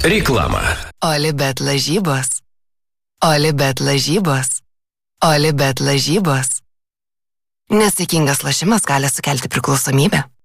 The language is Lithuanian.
Реклама. Olibet lažybos. Olibet lažybos. Olibet lažybos. Nesaikingas lošimas gali sukelti priklausomybę.